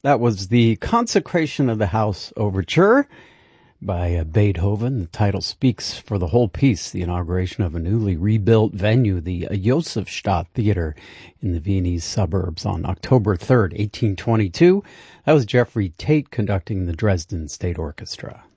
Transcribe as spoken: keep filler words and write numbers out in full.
That was the Consecration of the House Overture by uh, Beethoven. The title speaks for the whole piece, the inauguration of a newly rebuilt venue, the Josefstadt Theater in the Viennese suburbs on October third, eighteen twenty-two. That was Jeffrey Tate conducting the Dresden State Orchestra.